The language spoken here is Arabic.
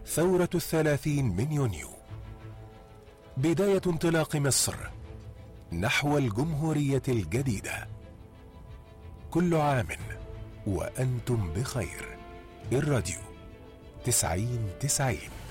ثورة 30 من يونيو، بداية انطلاق مصر نحو الجمهورية الجديدة. كل عام وأنتم بخير. الراديو 90-90.